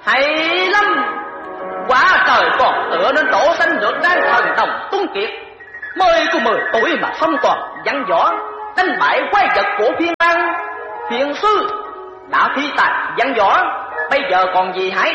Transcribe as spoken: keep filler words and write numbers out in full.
Hay lắm. Quá trời còn tựa nên tổ sanh được đang thần đồng tung kiệt. Mới có mười tuổi mà không còn văn võ, đánh bại quái vật của phiên an. Phiên sư đã thi tài văn võ, bây giờ còn gì hãy